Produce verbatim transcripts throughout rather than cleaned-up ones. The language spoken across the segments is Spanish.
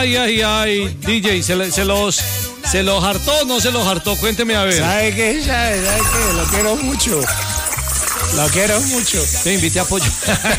Ay, ay, ay, D J, ¿se, le, se los se los hartó o no se los hartó? Cuénteme a ver. ¿Sabe qué? ¿Sabe, ¿Sabe qué? Lo quiero mucho. Lo quiero mucho. Te invité a pollo.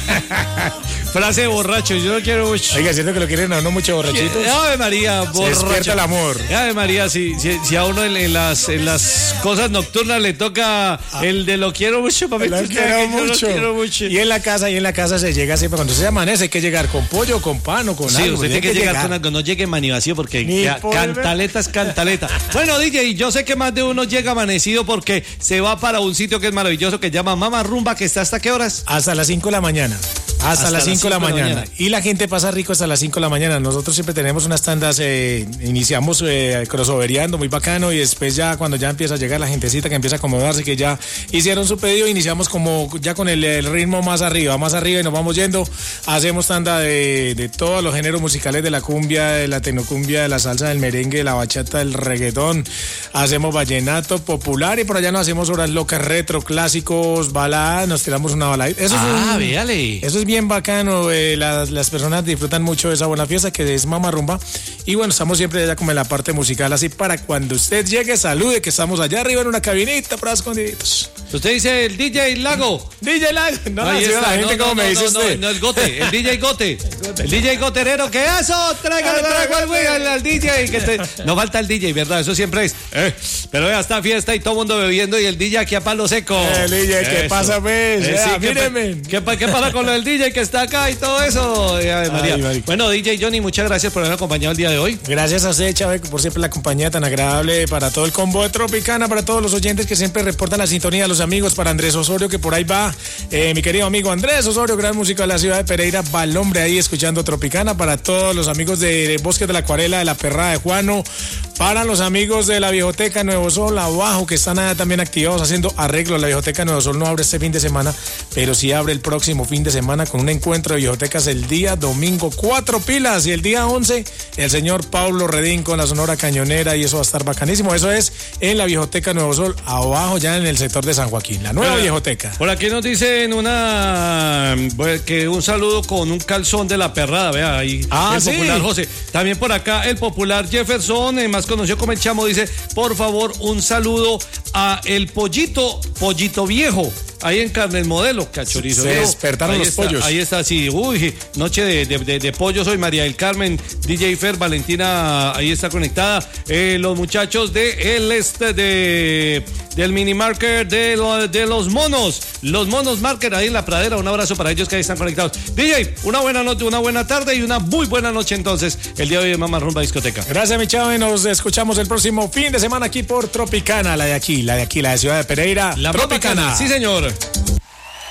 Frase de borracho, yo lo quiero mucho. Oiga, ¿siento que lo quieren a uno mucho borrachito? Ave María, borracho. Se despierta el amor. Ave María, si, si, si a uno en, en, las, en las cosas nocturnas le toca ah. el de lo quiero mucho, papi. Lo quiero mucho. Lo quiero mucho. Y en la casa, y en la casa se llega siempre, cuando se amanece hay que llegar con pollo, con pan o con sí, algo. Sí, usted tiene que, que llegar, llegar con algo, no llegue manivacío porque ya, cantaleta es cantaleta. Bueno, D J, yo sé que más de uno llega amanecido porque se va para un sitio que es maravilloso que se llama Mama Rumba, que está ¿hasta qué horas? Hasta las cinco de la mañana. Hasta, hasta las cinco de la mañana. mañana. Y la gente pasa rico hasta las cinco de la mañana. Nosotros siempre tenemos unas tandas, eh, iniciamos eh, crossovereando, muy bacano, y después ya cuando ya empieza a llegar la gentecita que empieza a acomodarse, que ya hicieron su pedido, iniciamos como ya con el, el ritmo más arriba, más arriba y nos vamos yendo. Hacemos tanda de, de todos los géneros musicales, de la cumbia, de la tecnocumbia, de la salsa, del merengue, de la bachata, del reggaetón. Hacemos vallenato popular y por allá nos hacemos horas locas, retro, clásicos, baladas, nos tiramos una balada. Eso ah, es un, véale. Eso es bien bacano, eh, las, las personas disfrutan mucho de esa buena fiesta que es Mama Rumba. Y bueno, estamos siempre allá como en la parte musical, así para cuando usted llegue, salude, que estamos allá arriba en una cabinita para escondiditos. Usted dice el D J Lago. D J Lago. No, ahí está, la gente no, como no, me dice no, usted. No, no, el Gote, el D J Gote. El, Gote. el D J Goterero, ¿qué es eso? Tráigale, tráigale al, al D J. Que te... No falta el D J, ¿verdad? Eso siempre es. Eh, pero vea, esta fiesta y todo el mundo bebiendo y el D J aquí a palo seco. El D J, ¿qué eso. pasa, pues? Eh, ya, sí, míreme. ¿qué, ¿qué, ¿Qué pasa con el D J que está acá y todo eso? Ay, María. Ay, bueno, D J Johnny, muchas gracias por haberme acompañado el día de hoy. Gracias a usted, Chávez, por siempre la compañía tan agradable, para todo el combo de Tropicana, para todos los oyentes que siempre reportan la sintonía, los amigos, para Andrés Osorio, que por ahí va, eh, mi querido amigo Andrés Osorio, gran músico de la ciudad de Pereira, va el hombre ahí escuchando Tropicana, para todos los amigos de, de Bosques de la Acuarela, de la Perrada de Juano, para los amigos de la Viejoteca Nuevo Sol, abajo, que están allá también activados haciendo arreglos. La Viejoteca Nuevo Sol no abre este fin de semana, pero sí abre el próximo fin de semana con un encuentro de bibliotecas el día domingo, cuatro pilas, y el día once, el señor Pablo Redín con la Sonora Cañonera, y eso va a estar bacanísimo. Eso es en la Viejoteca Nuevo Sol, abajo ya en el sector de San Joaquín, la nueva Viejoteca. Por aquí nos dicen una que un saludo con un calzón de la Perrada, vea ahí, ah, el ¿sí? popular José. También por acá el popular Jefferson, eh, más conocido como el Chamo, dice, por favor, un saludo a el Pollito, Pollito Viejo. Ahí en Carnes Modelo, cachorizo. Se despertaron los está, pollos. Ahí está, sí. Uy, noche de, de, de, de pollo. Soy María del Carmen, D J Fer, Valentina, ahí está conectada. Eh, los muchachos de el este de del mini market de, lo, de los monos. Los monos market ahí en la pradera. Un abrazo para ellos que ahí están conectados. D J, una buena noche, una buena tarde y una muy buena noche entonces. El día de hoy de Mama Rumba Discoteca. Gracias, mi chavo, y nos escuchamos el próximo fin de semana aquí por Tropicana, la de aquí, la de aquí, la de Ciudad de Pereira. La Tropicana. Sí, señor.